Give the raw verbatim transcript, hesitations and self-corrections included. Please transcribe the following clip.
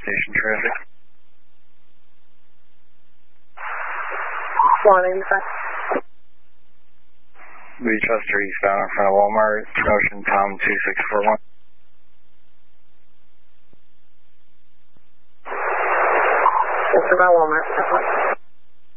station traffic. Morning, sir. Beechester eastbound in front of Walmart, Ocean Tom two six four one. It's about Walmart.